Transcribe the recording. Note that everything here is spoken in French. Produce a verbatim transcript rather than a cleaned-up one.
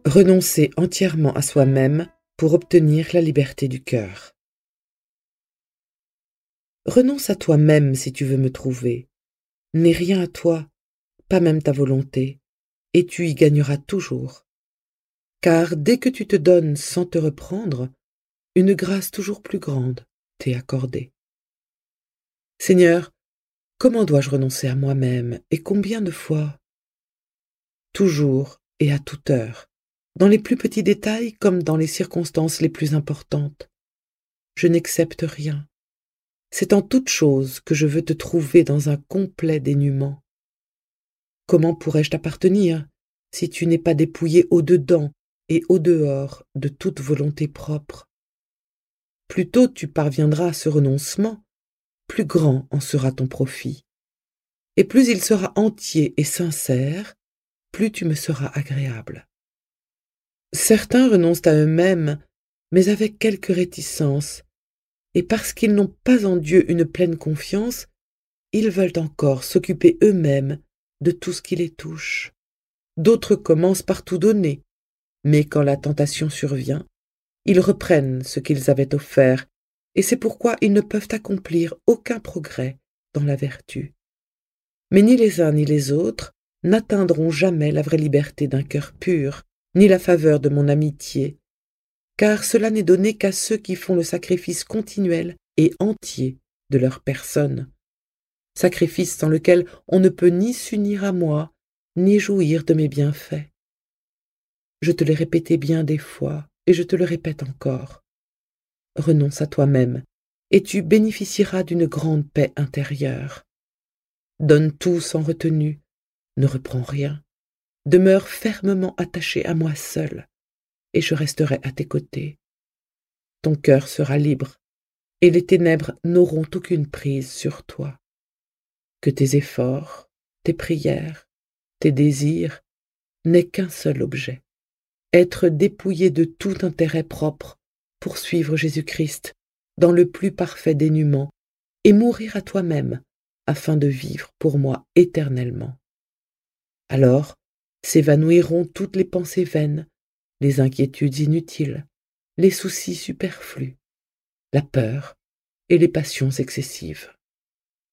Renoncer entièrement à soi-même pour obtenir la liberté du cœur. Renonce à toi-même si tu veux me trouver. N'aie rien à toi, pas même ta volonté, et tu y gagneras toujours. Car dès que tu te donnes sans te reprendre, une grâce toujours plus grande t'est accordée. Seigneur, comment dois-je renoncer à moi-même, et combien de fois? Toujours et à toute heure, dans les plus petits détails comme dans les circonstances les plus importantes. Je n'accepte rien. C'est en toute chose que je veux te trouver dans un complet dénuement. Comment pourrais-je t'appartenir si tu n'es pas dépouillé au-dedans et au-dehors de toute volonté propre? Plus tôt tu parviendras à ce renoncement, plus grand en sera ton profit. Et plus il sera entier et sincère, plus tu me seras agréable. Certains renoncent à eux-mêmes, mais avec quelque réticence, et parce qu'ils n'ont pas en Dieu une pleine confiance, ils veulent encore s'occuper eux-mêmes de tout ce qui les touche. D'autres commencent par tout donner, mais quand la tentation survient, ils reprennent ce qu'ils avaient offert, et c'est pourquoi ils ne peuvent accomplir aucun progrès dans la vertu. Mais ni les uns ni les autres n'atteindront jamais la vraie liberté d'un cœur pur, ni la faveur de mon amitié, car cela n'est donné qu'à ceux qui font le sacrifice continuel et entier de leur personne, sacrifice sans lequel on ne peut ni s'unir à moi, ni jouir de mes bienfaits. Je te l'ai répété bien des fois, et je te le répète encore. Renonce à toi-même, et tu bénéficieras d'une grande paix intérieure. Donne tout sans retenue, ne reprends rien, demeure fermement attaché à moi seul, et je resterai à tes côtés. Ton cœur sera libre, et les ténèbres n'auront aucune prise sur toi. Que tes efforts, tes prières, tes désirs n'aient qu'un seul objet, être dépouillé de tout intérêt propre pour suivre Jésus-Christ dans le plus parfait dénuement et mourir à toi-même afin de vivre pour moi éternellement. Alors s'évanouiront toutes les pensées vaines, les inquiétudes inutiles, les soucis superflus, la peur et les passions excessives.